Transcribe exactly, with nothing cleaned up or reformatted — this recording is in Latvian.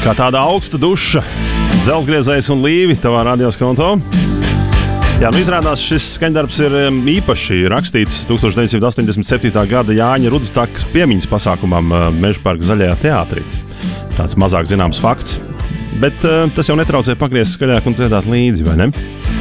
Kā tāda augsta duša, dzelzgriezējs un līvi tavā radioskonto. Jā, nu izrādās šis skaņdarbs ir īpaši rakstīts tusenč deviņsimt astoņdesmit septītā gada Jāņa Rudstakas piemiņas pasākumam Mežaparka Zaļajā teātrī. Tāds mazāk zināms fakts, bet tas jau netraucē pagriezt skaļāk un dziedāt līdzi, vai ne?